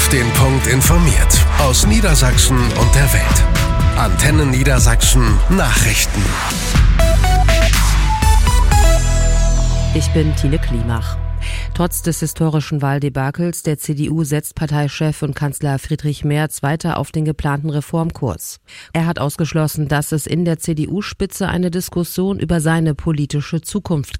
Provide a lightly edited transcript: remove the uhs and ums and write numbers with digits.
Auf den Punkt informiert. Aus Niedersachsen und der Welt. Antenne Niedersachsen Nachrichten. Ich bin Tine Klimach. Trotz des historischen Wahldebakels der CDU setzt Parteichef und Kanzler Friedrich Merz weiter auf den geplanten Reformkurs. Er hat ausgeschlossen, dass es in der CDU-Spitze eine Diskussion über seine politische Zukunft